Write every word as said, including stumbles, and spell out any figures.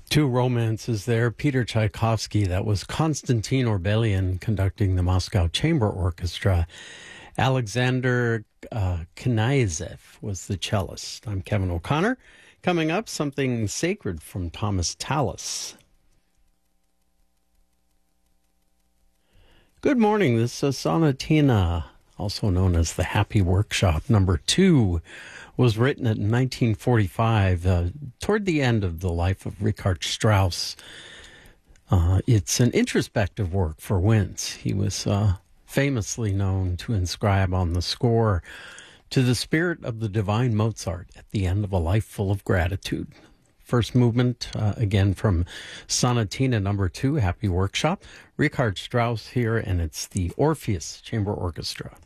Two romances there. Peter Tchaikovsky, that was Konstantin Orbelian conducting the Moscow Chamber Orchestra. Alexander uh, Knyazov was the cellist. I'm Kevin O'Connor. Coming up, something sacred from Thomas Tallis. Good morning. This is Sonatina, also known as the Happy Workshop. Number two was written in nineteen forty-five, uh, toward the end of the life of Richard Strauss. Uh, it's an introspective work for Wentz. He was uh, famously known to inscribe on the score, "To the spirit of the divine Mozart at the end of a life full of gratitude." First movement, uh, again from Sonatina number two, Happy Workshop. Richard Strauss here, and it's the Orpheus Chamber Orchestra.